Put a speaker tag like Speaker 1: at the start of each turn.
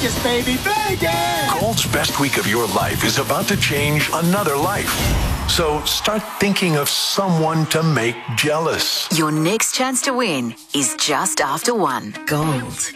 Speaker 1: Vegas, baby, Vegas!
Speaker 2: Gold's best week of your life is about to change another life. So start thinking of someone to make jealous.
Speaker 3: Your next chance to win is just after 1. Gold.